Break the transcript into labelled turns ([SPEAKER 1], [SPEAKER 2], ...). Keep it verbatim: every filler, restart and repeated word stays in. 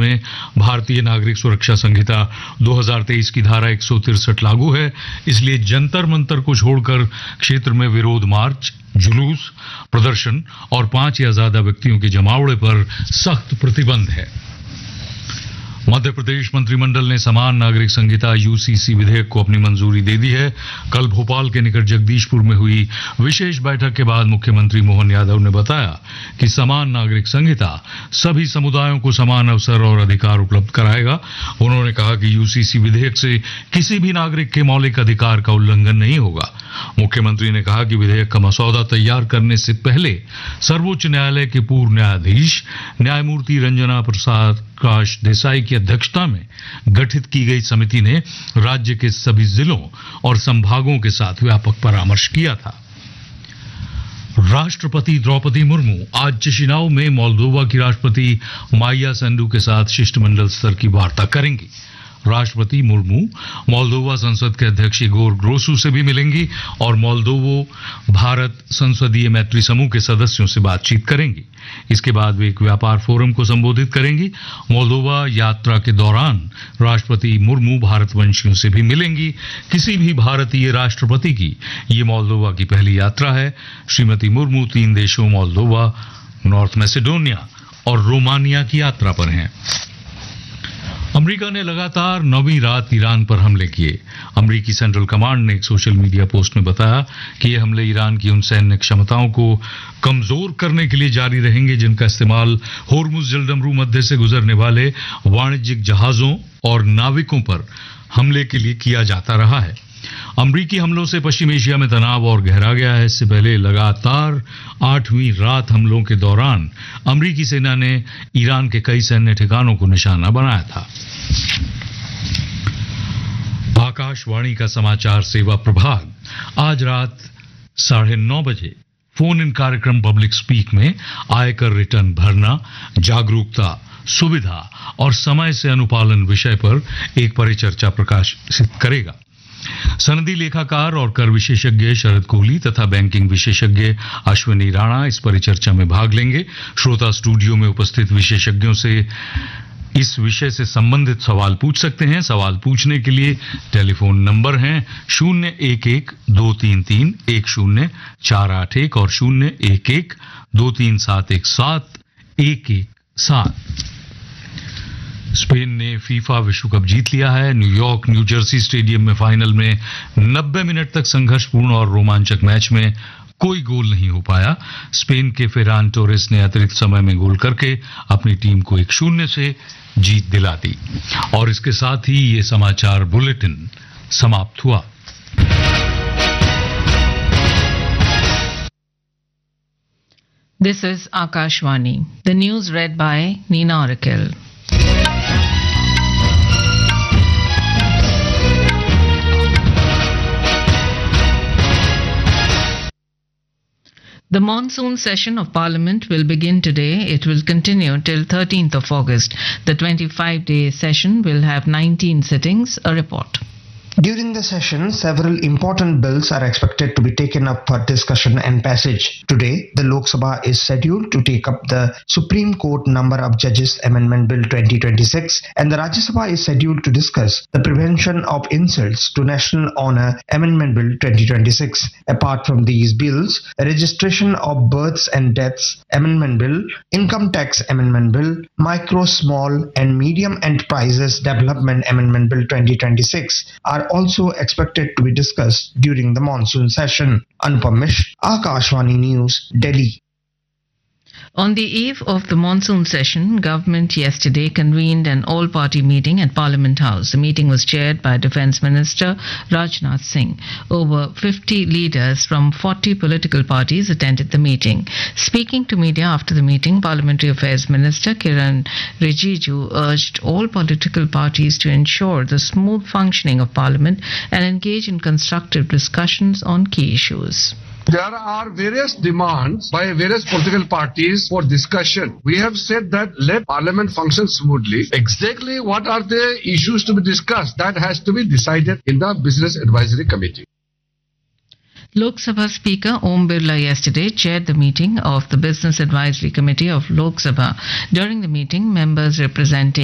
[SPEAKER 1] में भारतीय नागरिक सुरक्षा संहिता दो हज़ार तेईस की धारा एक सौ तिरसठ लागू है, इसलिए जंतर मंतर को छोड़कर क्षेत्र में विरोध मार्च, जुलूस, प्रदर्शन और पांच या ज्यादा व्यक्तियों के जमावड़े पर सख्त प्रतिबंध है। मध्य प्रदेश मंत्रिमंडल ने समान नागरिक संहिता यूसीसी विधेयक को अपनी मंजूरी दे दी है। कल भोपाल के निकट जगदीशपुर में हुई विशेष बैठक के बाद मुख्यमंत्री मोहन यादव ने बताया कि समान नागरिक संहिता सभी समुदायों को समान अवसर और अधिकार उपलब्ध कराएगा। उन्होंने कहा कि यूसीसी विधेयक से किसी भी नागरिक के मौलिक अधिकार का उल्लंघन नहीं होगा। मुख्यमंत्री ने कहा कि विधेयक का मसौदा तैयार करने से पहले सर्वोच्च न्यायालय के पूर्व न्यायाधीश न्यायमूर्ति रंजना प्रसाद प्रकाश देसाई की अध्यक्षता में गठित की गई समिति ने राज्य के सभी जिलों और संभागों के साथ व्यापक परामर्श किया था। राष्ट्रपति द्रौपदी मुर्मू आज चिशिनाउ में मोल्दोवा की राष्ट्रपति माइया संडू के साथ शिष्टमंडल स्तर की वार्ता करेंगी। राष्ट्रपति मुर्मू मोल्दोवा संसद के अध्यक्ष इगोर ग्रोसू से भी मिलेंगी और मोल्दोवो भारत संसदीय मैत्री समूह के सदस्यों से बातचीत करेंगी। इसके बाद वे एक व्यापार फोरम को संबोधित करेंगी। मोल्दोवा यात्रा के दौरान राष्ट्रपति मुर्मू भारतवंशियों से भी मिलेंगी। किसी भी भारतीय राष्ट्रपति की ये मोल्दोवा की पहली यात्रा है। श्रीमती मुर्मू तीन देशों मोल्दोवा, नॉर्थ मैसेडोनिया और रोमानिया की यात्रा पर हैं। अमेरिका ने लगातार नौवीं रात ईरान पर हमले किए। अमेरिकी सेंट्रल कमांड ने एक सोशल मीडिया पोस्ट में बताया कि ये हमले ईरान की उन सैन्य क्षमताओं को कमजोर करने के लिए जारी रहेंगे जिनका इस्तेमाल होर्मुज जलडमरू मध्य से गुजरने वाले वाणिज्यिक जहाजों और नाविकों पर हमले के लिए किया जाता रहा है। अमरीकी हमलों से पश्चिम एशिया में तनाव और गहरा गया है। इससे पहले लगातार आठवीं रात हमलों के दौरान अमरीकी सेना ने ईरान के कई सैन्य ठिकानों को निशाना बनाया था। आकाशवाणी का समाचार सेवा प्रभाग आज रात साढ़े नौ बजे फोन इन कार्यक्रम पब्लिक स्पीक में आयकर रिटर्न भरना, जागरूकता, सुविधा और समय से अनुपालन विषय पर एक परिचर्चा प्रकाशित करेगा। सनदी लेखाकार और कर विशेषज्ञ शरद कोहली तथा बैंकिंग विशेषज्ञ अश्विनी राणा इस परिचर्चा में भाग लेंगे। श्रोता स्टूडियो में उपस्थित विशेषज्ञों से इस विषय से संबंधित सवाल पूछ सकते हैं। सवाल पूछने के लिए टेलीफोन नंबर हैं शून्य एक एक दो तीन तीन एक शून्य चार आठ एक और शून्य एक एक दो तीन सात एक सात एक एक सात। स्पेन ने फीफा विश्व कप जीत लिया है। न्यूयॉर्क न्यू जर्सी स्टेडियम में फाइनल में नब्बे मिनट तक संघर्षपूर्ण और रोमांचक मैच में कोई गोल नहीं हो पाया। स्पेन के फेरान टोरेस ने अतिरिक्त समय में गोल करके अपनी टीम को एक शून्य से जीत दिला दी। और इसके साथ ही ये समाचार बुलेटिन समाप्त हुआ।
[SPEAKER 2] This is Akashvani. The news read by Neena Oracle. The monsoon session of Parliament will begin today. It will continue till thirteenth of August. The twenty-five day session will have nineteen sittings. A report.
[SPEAKER 3] During the session, several important bills are expected to be taken up for discussion and passage. Today, the Lok Sabha is scheduled to take up the Supreme Court Number of Judges Amendment Bill twenty twenty-six, and the Rajya Sabha is scheduled to discuss the Prevention of Insults to National Honour Amendment Bill twenty twenty-six. Apart from these bills, Registration of Births and Deaths Amendment Bill, Income Tax Amendment Bill, Micro, Small and Medium Enterprises Development Amendment Bill twenty twenty-six are also expected to be discussed during the monsoon session. Anupam Mishra, Akashvani News, Delhi.
[SPEAKER 2] On the eve of the monsoon session, government yesterday convened an all-party meeting at Parliament House. The meeting was chaired by Defence Minister Rajnath Singh. Over fifty leaders from forty political parties attended the meeting. Speaking to media after the meeting, Parliamentary Affairs Minister Kiran Rijiju urged all political parties to ensure the smooth functioning of Parliament and engage in constructive discussions on key issues.
[SPEAKER 4] There are various demands by various political parties for discussion. We have said that let Parliament function smoothly. Exactly what are the issues to be discussed? That has to be decided in the Business Advisory Committee.
[SPEAKER 2] Lok Sabha Speaker Om Birla yesterday chaired the meeting of the Business Advisory Committee of Lok Sabha. During the meeting, members representing